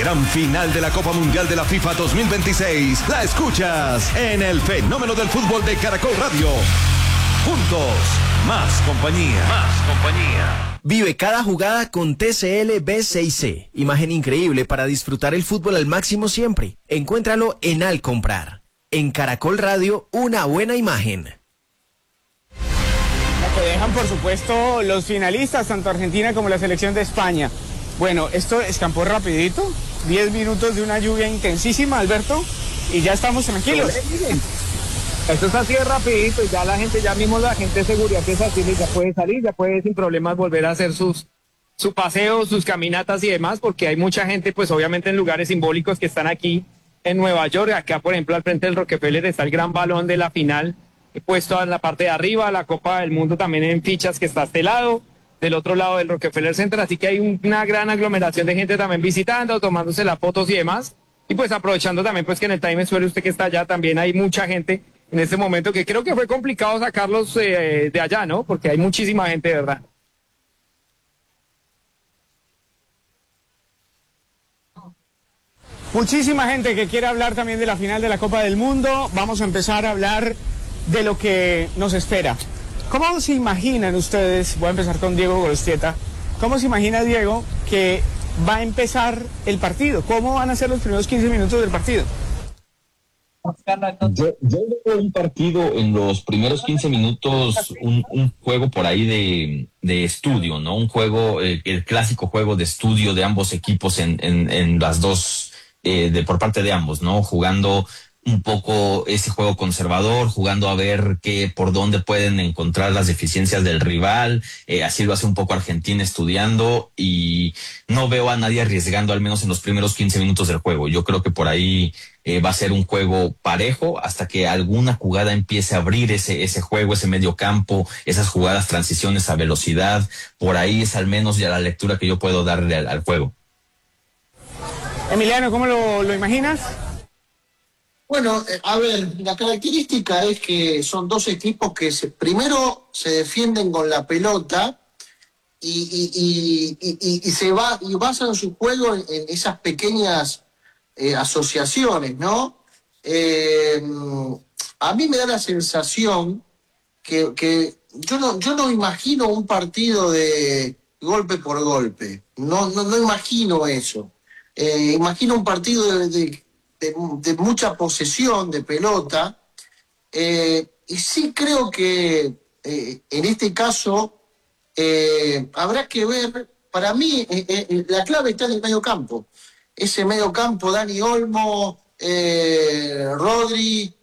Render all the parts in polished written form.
gran final de la Copa Mundial de la FIFA 2026 la escuchas en el fenómeno del fútbol de Caracol Radio. Juntos, más compañía. Vive cada jugada con TCL B6C. Imagen increíble para disfrutar el fútbol al máximo siempre. Encuéntralo en Al Comprar. En Caracol Radio, una buena imagen. La que dejan, por supuesto, los finalistas, tanto Argentina como la selección de España. Bueno, esto escampó rapidito. 10 minutos de una lluvia intensísima, Alberto, y ya estamos tranquilos. Esto es así de rapidito y ya la gente de seguridad que es así, ya puede salir, ya puede sin problemas volver a hacer su paseo, sus caminatas y demás, porque hay mucha gente, pues obviamente en lugares simbólicos que están aquí en Nueva York. Acá, por ejemplo, al frente del Rockefeller está el gran balón de la final, puesto en la parte de arriba, la Copa del Mundo también en fichas que está a este lado, del otro lado del Rockefeller Center, así que hay una gran aglomeración de gente también visitando, tomándose las fotos y demás, y pues aprovechando también pues que en el Times Square, usted que está allá, también hay mucha gente en este momento, que creo que fue complicado sacarlos de allá, ¿no? Porque hay muchísima gente, de verdad. Muchísima gente que quiere hablar también de la final de la Copa del Mundo. Vamos a empezar a hablar de lo que nos espera. ¿Cómo se imaginan ustedes? Voy a empezar con Diego Gorostieta. ¿Cómo se imagina Diego que va a empezar el partido? ¿Cómo van a ser los primeros 15 minutos del partido? Yo veo un partido en los primeros 15 minutos, un juego por ahí de estudio, ¿no? Un juego, el clásico juego de estudio de ambos equipos en las dos, por parte de ambos, ¿no? Jugando un poco ese juego conservador, jugando a ver por dónde pueden encontrar las deficiencias del rival. Así lo hace un poco Argentina, estudiando, y no veo a nadie arriesgando, al menos en los primeros 15 minutos del juego. Yo creo que por ahí va a ser un juego parejo hasta que alguna jugada empiece a abrir ese juego, ese medio campo, esas jugadas, transiciones a velocidad. Por ahí es al menos ya la lectura que yo puedo darle al juego. Emiliano, ¿cómo lo imaginas? Bueno, a ver, la característica es que son dos equipos que primero se defienden con la pelota y basan su juego en esas pequeñas asociaciones, ¿no? A mí me da la sensación que yo no imagino un partido de golpe por golpe. No imagino eso. Imagino un partido de mucha posesión de pelota, y sí creo que en este caso habrá que ver. Para mí la clave está en el medio campo, ese medio campo: Dani Olmo, Rodri,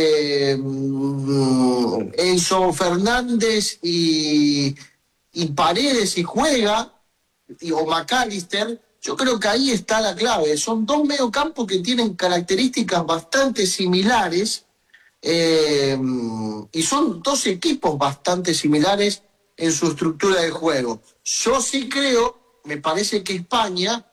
Enzo Fernández y Paredes, si juega, o McAllister. Yo creo que ahí está la clave. Son dos mediocampos que tienen características bastante similares, y son dos equipos bastante similares en su estructura de juego. Yo sí creo, me parece que España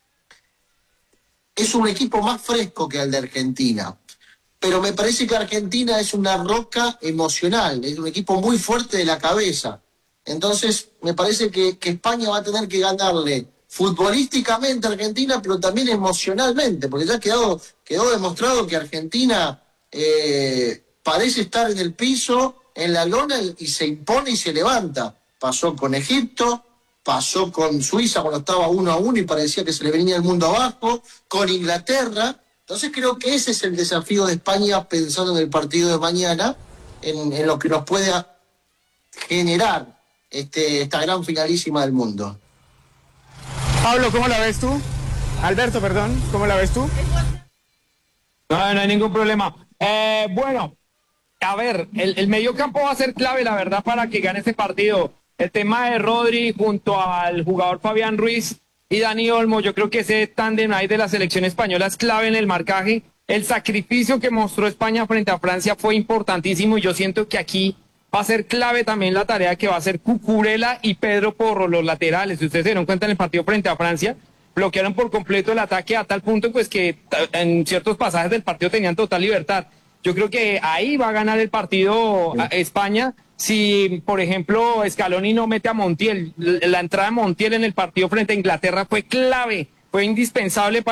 es un equipo más fresco que el de Argentina, pero me parece que Argentina es una roca emocional, es un equipo muy fuerte de la cabeza. Entonces me parece que España va a tener que ganarle futbolísticamente a Argentina, pero también emocionalmente, porque ya quedó demostrado que Argentina parece estar en el piso, en la lona, y se impone y se levanta. Pasó con Egipto, pasó con Suiza cuando estaba 1-1 y parecía que se le venía el mundo abajo, con Inglaterra. Entonces creo que ese es el desafío de España, pensando en el partido de mañana, en lo que nos pueda generar esta gran finalísima del mundo. Pablo, ¿cómo la ves tú? Alberto, perdón, ¿cómo la ves tú? No hay ningún problema. Bueno, a ver, el mediocampo va a ser clave, la verdad, para que gane este partido. El tema de Rodri junto al jugador Fabián Ruiz y Dani Olmo, yo creo que ese tándem ahí de la selección española es clave en el marcaje. El sacrificio que mostró España frente a Francia fue importantísimo, y yo siento que aquí va a ser clave también la tarea que va a hacer Cucurella y Pedro por los laterales. Si ustedes se dieron cuenta en el partido frente a Francia, bloquearon por completo el ataque a tal punto pues que en ciertos pasajes del partido tenían total libertad. Yo creo que ahí va a ganar el partido España si, por ejemplo, Scaloni no mete a Montiel. La entrada de Montiel en el partido frente a Inglaterra fue clave, fue indispensable